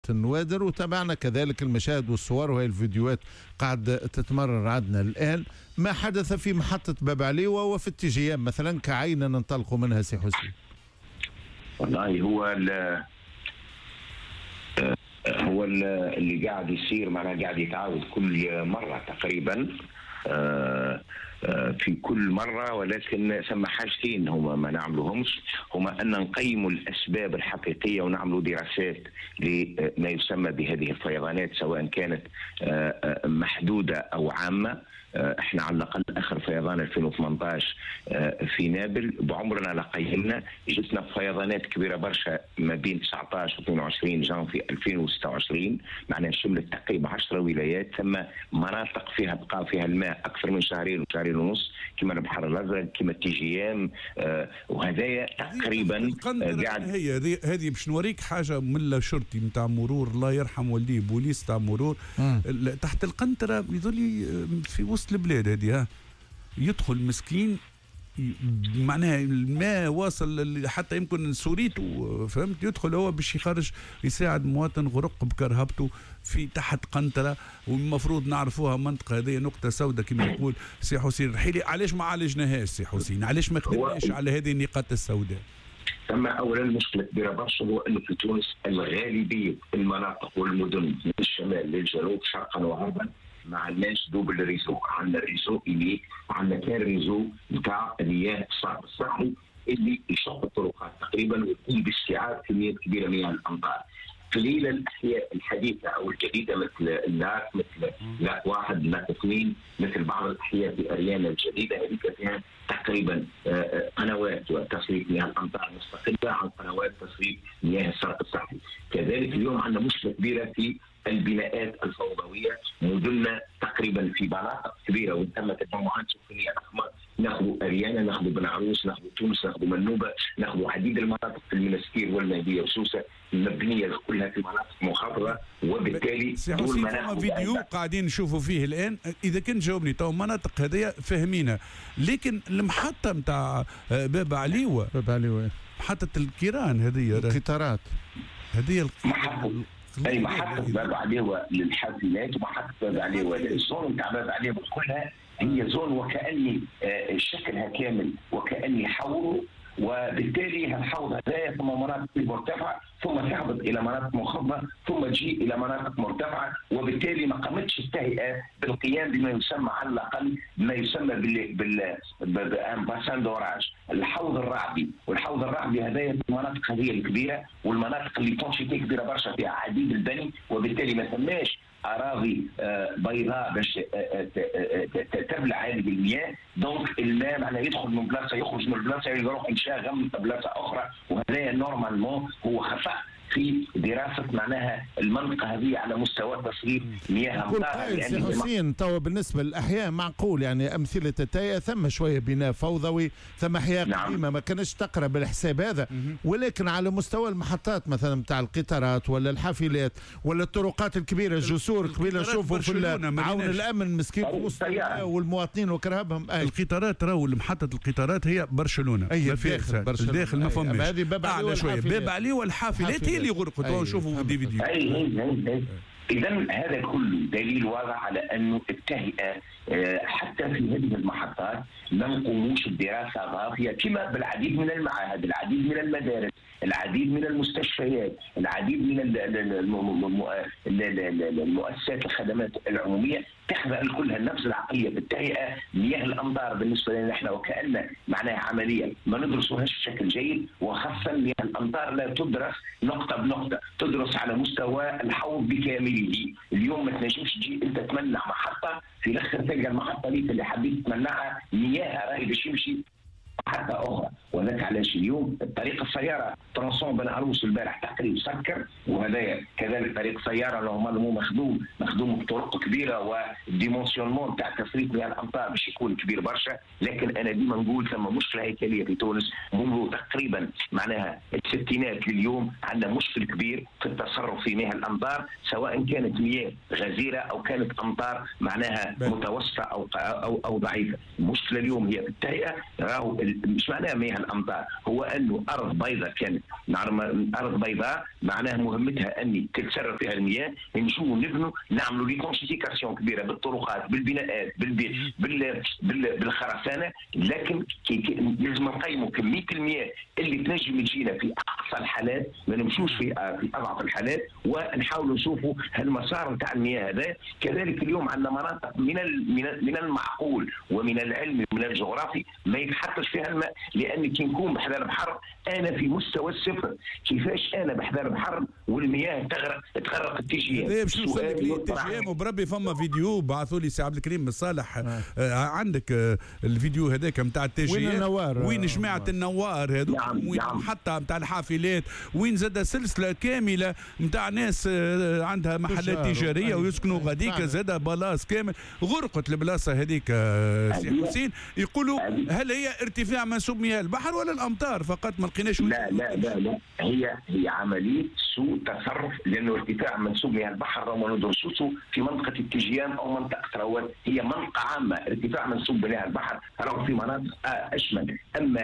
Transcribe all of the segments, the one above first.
النوادر، وتابعنا كذلك المشاهد والصور وهي الفيديوهات قاعد تتمرر عندنا الآن ما حدث في محطة باب عليوة وفي التجيام مثلا كعينة ننطلق منها سي حسين. والله هو اللي قاعد يصير معناها قاعد يتعاود كل مرة تقريبا في كل مرة، ولكن ثم حاجتين هما ما نعملوهمش، هما أن نقيموا الأسباب الحقيقية ونعملوا دراسات لما يسمى بهذه الفيضانات سواء كانت محدودة أو عامة. احنا على الاقل اخر فيضان 2018 في نابل بعمرنا لقيمنا جتنا فيضانات كبيره برشا ما بين 19 و 22 جانفي 2026، معناها شملت تقريبا 10 ولايات، ثم مناطق فيها بقى فيها الماء اكثر من شهرين وشهرين ونص كما البحر الازرق كما التيجيام، وهذايا تقريبا قاعد. هذه باش نوريك حاجه ملا شرطي نتاع مرور الله يرحم والديه بوليس تاع مرور تحت القنطره يظل في وسط البلاد هذه، يدخل مسكين معناها الماء واصل حتى يمكن سوريته فهمت، يدخل هو باش يخرج يساعد مواطن غرق بكرهبته في تحت قنطرة، والمفروض نعرفوها منطقة هذه نقطة سوداء كما يقول سي حسين رحيلي. علاش ما عالجناهاش سي حسين؟ علاش ما كتبناش على هذه النقاط السوداء؟ ثم اولا مشكله كبيره برشا هو انه في تونس الغالبيه المناطق والمدن من الشمال للجنوب شرقا وغربا ما عندناش دوبل ريزو، عندنا ريزو اللي عندنا كان ريزو نتاع مياه الصرف الصحي اللي يشق الطرقات تقريبا ويقوم باستيعاب كميات كبيره من الامطار. قليل الاحياء الحديثه او الجديده مثل اللاك، مثل لاك واحد، لاك اثنين، مثل بعض الاحياء في اريانا الجديده هذيك فيها تقريبا قنوات وتصريف مياه الامطار مستقله عن قنوات تصريف مياه الصرف الصحي. كذلك اليوم عندنا مشكله كبيره في البناءات الفوضويه، مدننا تقريبا في مناطق كبيره وتم تجمعات سكانيه ضخمه، ناخذ اريانا، ناخذ بن عروس، ناخذ تونس، ناخذ منوبه، ناخذ عديد المناطق في المنستير والمهديه وسوسه مبنيه كلها في مناطق مخفضه، وبالتالي دول مناطق فيديو قاعدين نشوفوا فيه الان. اذا كنت جاوبني تو المناطق هذه فاهمينها، لكن المحطه نتاع باب عليوه محطه الكيران هذه القطارات هذه اي محطه باب عليوه للحافلات ومحطه باب عليوه الزون نتاع باب عليوه كلها هي زون وكاني شكلها كامل وكاني حوض، وبالتالي هالحوض هذايا ثم مناطق مرتفعه ثم تهبط الى مناطق منخفضه ثم تجي الى مناطق مرتفعه، وبالتالي ما قامتش التهيئه بالقيام بما يسمى على الاقل ما يسمى باسان دوراج، الحوض الرعبي. والحوض الرعبي هذايا في المناطق هذه الكبيره والمناطق اللي تونشيتي كبيره برشا فيها عديد البني، وبالتالي ما ثماش اراضي بيضاء باش تبلع هذه المياه، دونك الماء معناه يدخل من بلاصه يخرج من بلاصه يروح ينشغل من بلاصه اخرى، وهذا نورمالمون هو خطا في دراسه معناها المنطقه هذه على مستوى تصريف مياه امطار. يعني حسين توا بالنسبه للاحياء معقول يعني امثله التاية ثم شويه بناء فوضوي، ثم احياء قديمه ما كانش تقرب الحساب هذا، ولكن على مستوى المحطات مثلا نتاع القطارات ولا الحافلات ولا الطرقات الكبيره الجسور قبيله نشوفوا في عون الامن مسكين في وسط والمواطنين وكرهبهم. القطارات راهو محطه القطارات هي برشلونه داخل ما فماش هذه باب علي شويه باب علي والحافلات هي اللي غرقوا. نشوفوا دي فيديو. إذا هذا كله دليل واضح على أنه التهيئة حتى في هذه المحطات ما نقوموش بدراسة ضافية كما بالعديد من المعاهد، العديد من المدارس، العديد من المستشفيات، العديد من المؤسسات الخدمات العمومية تخضع كلها نفس العقلية بالتهيئة. مياه الأمطار بالنسبة لنا نحن وكأن معناها عملية ما ندرسوهاش بشكل جيد، وخاصة مياه الأمطار لا تدرس نقطة بنقطة، تدرس على مستوى الحوض بكامله. اليوم ما تنجمش تجي انت تمنع محطة في الاخر تلقى المحطة اللي حبيت تمنعها مياهها راهي باش يمشي محطة أخرى، وذاك علاش اليوم طريق السيارة ترانسون بن عروس البارح تقريبا سكر، وهذايا كذلك طريق سيارة نورمالمون مخدوم بطرق كبيرة والديمونسيونمون تاع تصريف مياه الأمطار باش يكون كبير برشا. لكن أنا ديما نقول ثم مشكلة هيكلية في تونس منذ تقريبا معناها الستينات لليوم، عندنا مشكل كبير في التصرف في مياه الأمطار سواء كانت مياه غزيرة أو كانت أمطار معناها متوسطة أو ضعيفة. المشكلة اليوم هي في التهيئة. راهو مش معناها مياه الامطار، هو انه ارض بيضاء كانت، ارض بيضاء معناها مهمتها اني تتسرب فيها المياه، نجموا نبنوا نعملوا لي كونسيتيكاسيون كبيره بالطرقات بالبناءات بالخرسانه، لكن لازم نقيموا كميه المياه اللي تنجم تجينا في اقصى الحالات، ما نمشوش في اضعف الحالات، ونحاولوا نشوفوا المسار نتاع المياه هذا. كذلك اليوم عندنا مناطق من المعقول ومن العلم ومن الجغرافي ما يتحطش فيها الماء، لان كي نكون بحذا البحر انا في مستوى الصفر، كيفاش انا بحذا البحر والمياه تغرق التيجيان؟ باش نوصل لك التيجيان. وبربي فما فيديو بعثوا لي سي عبد الكريم بن صالح، عندك الفيديو هذاك نتاع التيجيان وين جماعه النوار هذو، وين المحطه نتاع الحافلات، وين زاد سلسله كامله نتاع ناس عندها محلات تجاريه ويسكنوا غاديك، زاد بلاص كامل غرقت البلاصه هذيك. سي حسين يقولوا هل هي ارتفاع منسوب مياه البحر ولا الامطار فقط؟ ما لقيناش. لا هي عمليه سوء تصرف، لانه ارتفاع منسوب مياه البحر راهو ندرسوه في منطقه التيجيان او منطقه رواد، هي منطقه عامه. ارتفاع منسوب مياه البحر راهو في مناطق اشمل، اما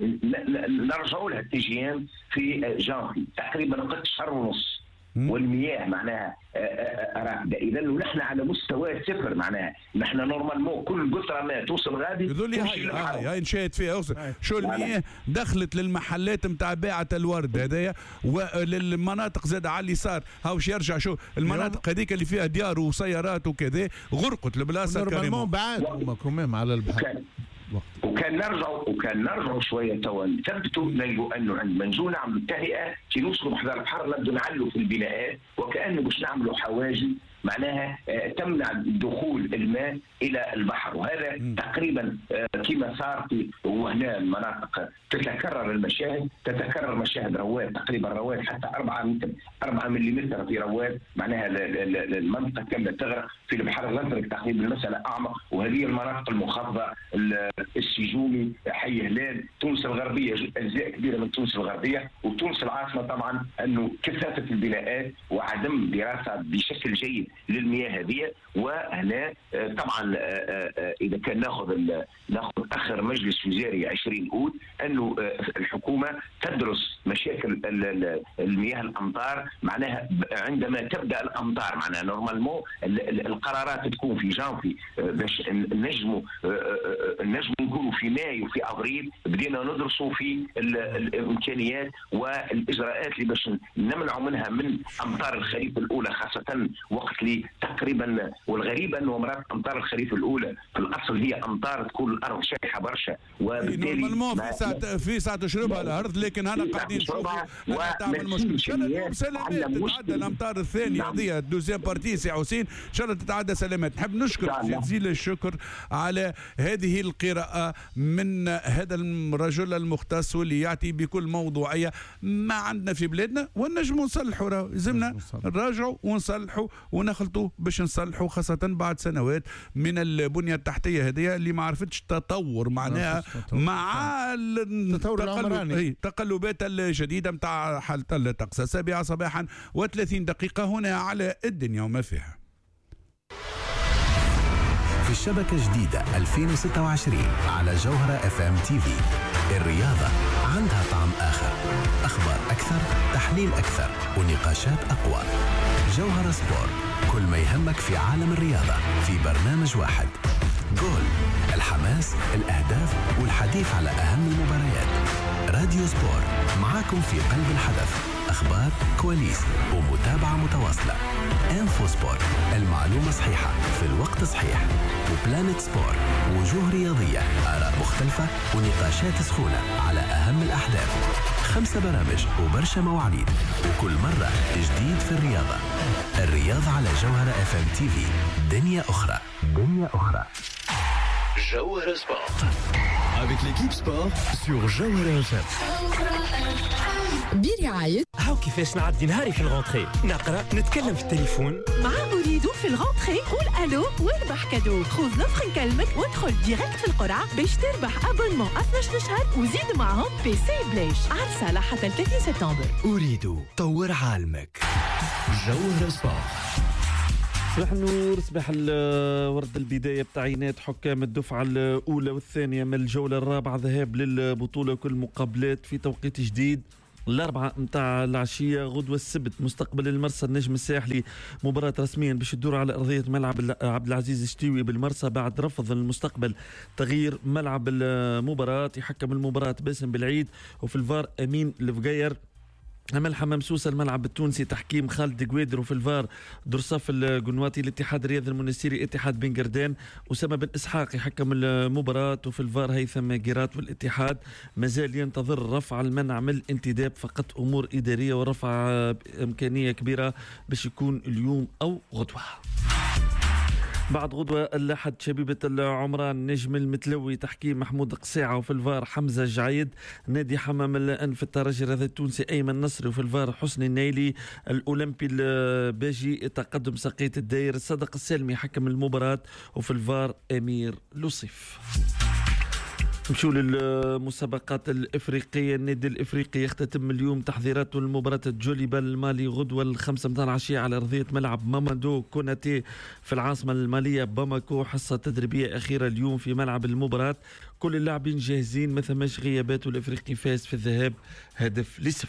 نرجعوا لها التيجيان في جانفي تقريبا قد شهر ونص، والمياه معناها راكده. اذا نحن على مستوى صفر، معناها نحن نورمالمون كل قطره ما توصل غادي يقول لي هاي نشاهد فيها شو المياه دخلت للمحلات نتاع بيعه الورد هذايا، وللمناطق زاد على اليسار هاوش يرجع. شو المناطق هذيك اللي فيها ديار وسيارات وكذا غرقت البلاصه كريمه بعد كمان على البحر. وكان نرجعوا شويه توا نثبتوا، نلقوا انه عندما نجوا نعملوا التهيئه كي نوصلوا بحذا البحر نبدو نعلوا في البناءات، وكانه باش نعملوا حواجز معناها تمنع دخول الماء الى البحر. وهذا تقريبا كما صار في وهنا المناطق تتكرر المشاهد، تتكرر مشاهد رواد، تقريبا رواد حتى 4 ملم في رواد، معناها المنطقه كامله تغرق. في البحر الازرق تقريبا المساله اعمق، وهذه المناطق المخفضه، السجومي، حي هلال، تونس الغربيه، اجزاء كبيره من تونس الغربيه، وتونس العاصمه طبعا انه كثافه البناءات وعدم دراسه بشكل جيد للمياه هذه. وهنا طبعا اذا كان ناخذ اخر مجلس وزاري 20 أود انه الحكومه تدرس مشاكل المياه الامطار، معناها عندما تبدا الامطار معناها نورمالمون القرارات تكون في جانفي باش نجموا نكونوا في مايو في ابريل بدينا ندرسوا في الامكانيات والاجراءات اللي باش نمنعوا منها من امطار الخريف الاولى، خاصه وقت اللي تقريبا، والغريب انه مرات امطار الخريف الاولى في الاصل هي امطار تكون الارض شايحه برشا، وبالتالي نورمالمون في ساعه تشربها الارض، لكن هنا قاعدين نشوفوا تعمل مشكل. ان شاء الله سلامات تتعدى الامطار الثانيه هذه الدوزيام بارتي سي حسين، ان شاء الله تتعدى سلامات. نحب نشكر جزيل الشكر على هذه القراءه من هذا الرجل المختص واللي يعطي بكل موضوعيه ما عندنا في بلادنا، ونجموا نصلحوا. لازمنا نراجعوا ونصلحوا ونخلطوا باش نصلحوا، خاصه بعد سنوات من البنيه التحتيه هذه اللي ما عرفتش تطور معناها مع التقلبات الجديده نتاع حاله الطقس. 7 صباحا و30 دقيقه هنا على الدنيا وما فيها. في الشبكة جديدة 2026 على جوهرة FM TV. الرياضة عندها طعم آخر، أخبار أكثر، تحليل أكثر، ونقاشات أقوى. جوهرة سبورت، كل ما يهمك في عالم الرياضة في برنامج واحد. جول، الحماس، الأهداف والحديث على أهم المباريات. راديو سبورت معاكم في قلب الحدث، أخبار، كواليس ومتابعة متواصلة. انفو سبورت، المعلومة صحيحة في الوقت صحيح. وبلانت سبورت، وجوه رياضية، آراء مختلفة ونقاشات سخونة على أهم الأحداث. 5 برامج وبرشا مواعيد، وكل مرة جديد في الرياضة. الرياضة على جوهرة FM TV. دنيا أخرى. جوهرة سبورت avec l'équipe sport sur جوهرة FM. برعاية هاو كيفاش نعدي نهاري في الغونتري، نقرا، نتكلم في التليفون مع أريد في الغونتري. قول ألو واربح كادو. خذ نفخ نكلمك وادخل ديريكت في القرعة باش تربح أبونمون 12 شهر وزيد معهم PC بلاش. عرسة حتى 30 سبتمبر. أريد طور عالمك. جوهرة سبورت. صباح النور، صباح الورد. البداية بتعيينات حكام الدفعة الأولى والثانية من الجولة الرابعة، ذهاب للبطولة كل مقابلات في توقيت جديد. الأربعة متاع العشية غدوة السبت مستقبل المرسى النجم الساحلي، مباراة رسميا باش تدور على أرضية ملعب عبد العزيز الشتيوي بالمرسى بعد رفض المستقبل تغيير ملعب المباراة. يحكم المباراة باسم بالعيد، وفي الفار أمين الفقير. ملحمة ممسوسة الملعب التونسي تحكيم خالد قويدر، وفي الفار درصاف القنواتي. الاتحاد الرياضي المنستيري اتحاد بن قردان. أسامة بن إسحاق يحكم المباراة، وفي الفار هيثم قيرات. والاتحاد مازال ينتظر رفع المنع من الانتداب، فقط أمور إدارية ورفع إمكانية كبيرة باش يكون اليوم أو غدوة. بعد غدوة الأحد شبيبة العمران نجم المتلوي تحكيم محمود قساعة، وفي الفار حمزة جعيد. نادي حمام الأنف الترجي الرياضي التونسي أيمن نصري، وفي الفار حسني النيلي. الأولمبي الباجي تقدم سقية الداير. صدق السالمي حكم المباراة، وفي الفار أمير لوصيف. نمشيو للمسابقات الافريقيه. النادي الافريقي يختتم اليوم تحضيراته لمباراه الجوليبا المالي غدوه 5 متاع العشيه على ارضيه ملعب مامادو كوناتي في العاصمه الماليه باماكو. حصه تدريبيه اخيره اليوم في ملعب المباراه، كل اللاعبين جاهزين ما ثماش غيابات، والافريقي فاز في الذهاب 1-0.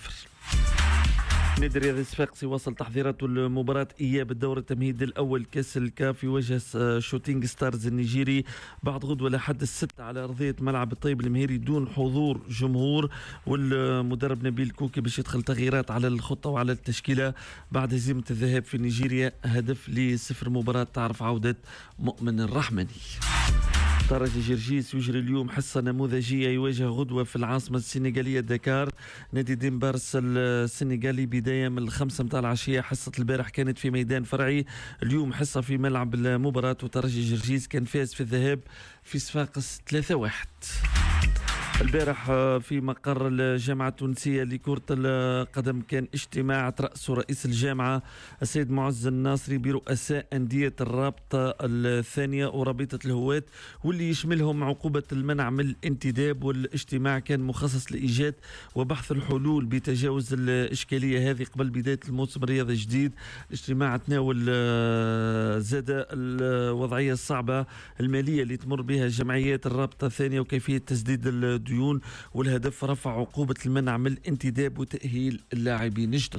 نادي الرياضي الصفاقسي وصل تحضيراته لمباراة إياب الدور التمهيدي الأول كأس الكاف في وجه شوتينغ ستارز النيجيري بعد غدوة لحد 6 على أرضية ملعب الطيب المهيري دون حضور جمهور. والمدرب نبيل كوكي باش يدخل تغييرات على الخطة وعلى التشكيلة بعد هزيمة الذهاب في نيجيريا 1-0. مباراة تعرف عودة مؤمن الرحمني. ترجي جرجيس يجري اليوم حصة نموذجية، يواجه غدوة في العاصمة السنغالية دكار نادي ديمبارس السنغالي بداية من 5 متاع العشية. حصة البارح كانت في ميدان فرعي، اليوم حصة في ملعب المباراة. وترجي جرجيس كان فاز في الذهاب في صفاقس 3-1. البارح في مقر الجامعة التونسية لكرة القدم كان اجتماع ترأسه رئيس الجامعة السيد معز الناصري برؤساء أندية الرابطة الثانية ورابطة الهواة، واللي يشملهم عقوبة المنع من الانتداب. والاجتماع كان مخصص لإيجاد وبحث الحلول بتجاوز الإشكالية هذه قبل بداية الموسم الرياضي الجديد. الاجتماع تناول زاد الوضعية الصعبة المالية اللي تمر بها جمعيات الرابطة الثانية وكيفية تسديد الديون، والهدف رفع عقوبة المنع من الانتداب وتأهيل اللاعبين الجدد.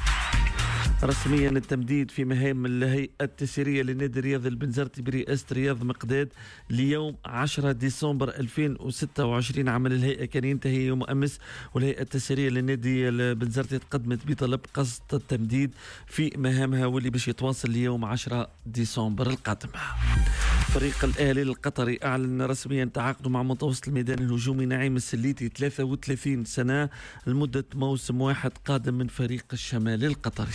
رسميا التمديد في مهام الهيئة التسييرية للنادي الرياضي البنزرتي برئاسة رياض مقداد ليوم 10 ديسمبر 2026. عمل الهيئة كان ينتهي يوم أمس، والهيئة التسييرية للنادي البنزرتي تقدمت بطلب قصد التمديد في مهامها، واللي باش يتواصل ليوم 10 ديسمبر القادم. فريق الأهلي القطري أعلن رسميا تعاقده مع متوسط الميدان الهجومي نعيم السليتي 33 سنة لمدة موسم واحد قادم من فريق الشمال القطري.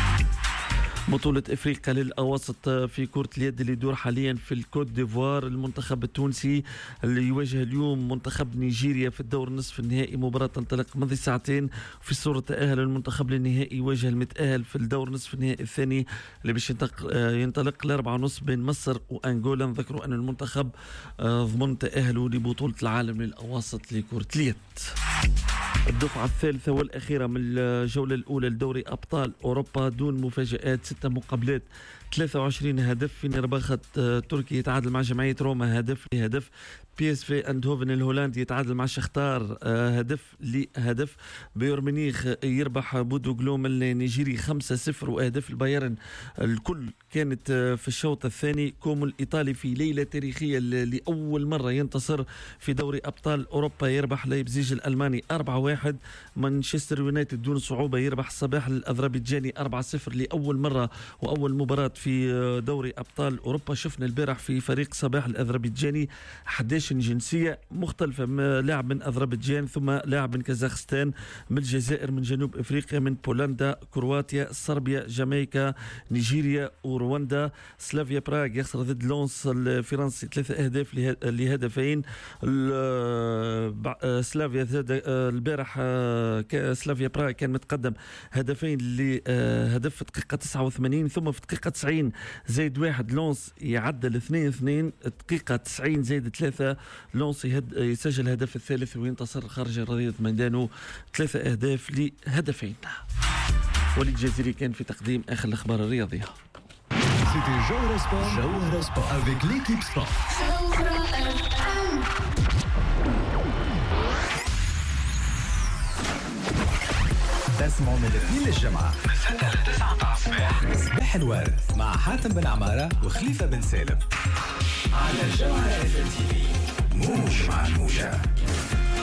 بطولة إفريقيا للأواسط في كرة اليد اللي يدور حاليا في الكوت ديفوار. المنتخب التونسي اللي يواجه اليوم منتخب نيجيريا في الدور نصف النهائي، مباراة تنطلق منذ ساعتين. في صورة تأهل المنتخب للنهائي يواجه المتأهل في الدور نصف النهائي الثاني اللي باش ينطلق 4:30 بين مصر وأنغولا. نذكروا أن المنتخب ضمن تأهله لبطولة العالم للأواسط لكرة اليد. الدفعة الثالثة والأخيرة من الجولة الأولى لدوري أبطال أوروبا دون مفاجآت، 6 مقابلات 23 هدف. في نرباخة تركيا يتعادل مع جمعية روما 1-1. PSV اندهوفن الهولندي يتعادل مع شختار 1-1. بايرن ميونخ يربح بودو جلوم النيجيري 5-0. واهداف البايرن الكل كانت في الشوط الثاني. كومو الايطالي في ليله تاريخيه لاول مره ينتصر في دوري ابطال اوروبا، يربح لايبزيج الالماني 4-1. مانشستر يونايتد دون صعوبه يربح الصباح الاذربيجاني 4-0 لاول مره واول مباراه في دوري ابطال اوروبا. شفنا البارح في فريق صباح الاذربيجاني 11 جنسية مختلفة، لاعب من أذربيجان ثم لاعب من كازاخستان، من الجزائر، من جنوب أفريقيا، من بولندا، كرواتيا، صربيا، جامايكا، نيجيريا ورواندا. سلافيا براغ يخسر ضد لونس الفرنسي 3 أهداف لهدفين. سلافيا البارح سلافيا براغ كان متقدم هدفين لهدف في دقيقة 89 ثم في دقيقة 90 زائد 1 لونس يعدل 2-2. دقيقة 90 زائد 3 لونس يسجل الهدف الثالث وينتصر خارج أرضية ميدانه 3 أهداف لهدفين. وليد جزيري كان في تقديم آخر الأخبار الرياضية. C'était Jawhara Sport avec l'équipe sport. تسمعوا من الاثنين للجمعة من 6 ل 9 الصباح صباح الوارث مع حاتم بن عمارة وخليفة بن سالم على جوهرة FM TV. موج مع الموجة.